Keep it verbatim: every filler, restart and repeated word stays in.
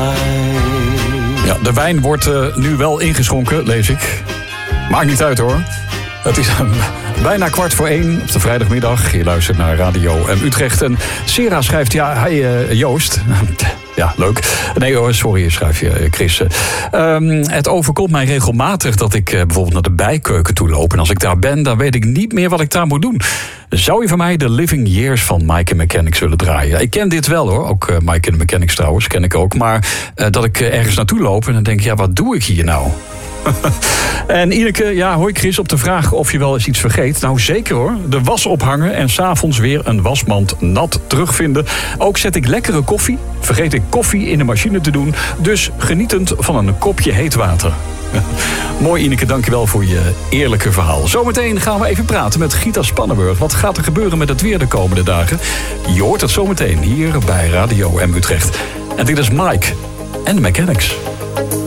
Ja, de wijn wordt uh, nu wel ingeschonken, lees ik. Maakt niet uit hoor. Het is uh, bijna kwart voor één op de vrijdagmiddag. Je luistert naar Radio M Utrecht. En Sera schrijft, ja, hij uh, Joost... Ja, leuk. Nee hoor, sorry, schrijf je, Chris. Um, het overkomt mij regelmatig dat ik uh, bijvoorbeeld naar de bijkeuken toe loop. En als ik daar ben, dan weet ik niet meer wat ik daar moet doen. Zou je van mij de Living Years van Mike and Mechanics willen draaien? Ik ken dit wel hoor, ook uh, Mike and Mechanics trouwens, ken ik ook. Maar uh, dat ik uh, ergens naartoe loop en dan denk ik, ja, wat doe ik hier nou? En Ineke, ja, hoi Chris, op de vraag of je wel eens iets vergeet. Nou zeker hoor, de was ophangen en 's avonds weer een wasmand nat terugvinden. Ook zet ik lekkere koffie, vergeet ik koffie in de machine te doen. Dus genietend van een kopje heet water. Mooi Ineke, dankjewel voor je eerlijke verhaal. Zometeen gaan we even praten met Gita Spannenburg. Wat gaat er gebeuren met het weer de komende dagen? Je hoort het zometeen hier bij Radio M Utrecht. En dit is Mike and the Mechanics.